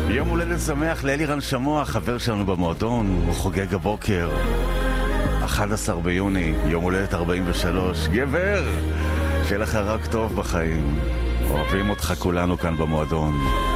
יום הולדת שמח לאלירן שמוע, חבר שלנו במועדון, הוא חוגג הבוקר 11 ביוני, יום הולדת 43. גבר, שיהיה לך רק טוב בחיים, אוהבים אותך כולנו כאן במועדון.